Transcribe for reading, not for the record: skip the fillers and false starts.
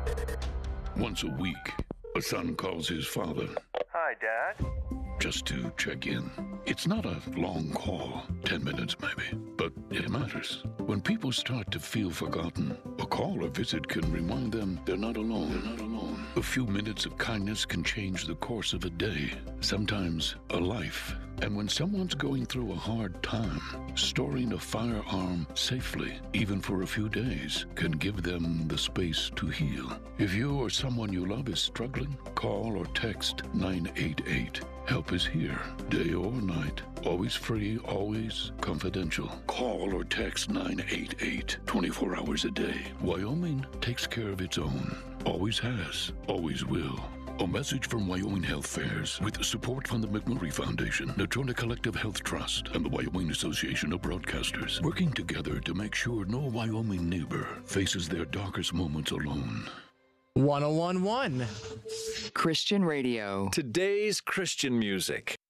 Once a week, a son calls his father. Hi, Dad. Just to check in. It's not a long call, 10 minutes maybe, but it matters. When people start to feel forgotten, a call or visit can remind them they're not alone. They're not alone. A few minutes of kindness can change the course of a day, sometimes a life. And when someone's going through a hard time, storing a firearm safely, even for a few days, can give them the space to heal. If you or someone you love is struggling, call or text 988. Help is here, day or night. Always free, always confidential. Call or text 988, 24 hours a day. Wyoming takes care of its own. Always has, always will. A message from Wyoming Health Fairs with support from the McMurray Foundation, Natrona Collective Health Trust, and the Wyoming Association of Broadcasters, working together to make sure no Wyoming neighbor faces their darkest moments alone. 1011 Christian Radio. Today's Christian music.